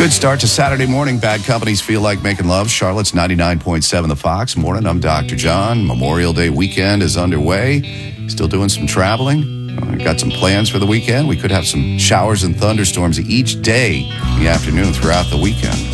Good start to Saturday morning. Bad companies feel like making love. Charlotte's 99.7 The Fox. Morning, I'm Dr. John. Memorial Day weekend is underway. Still doing some traveling. Got some plans for the weekend. We could have some showers and thunderstorms each day in the afternoon throughout the weekend.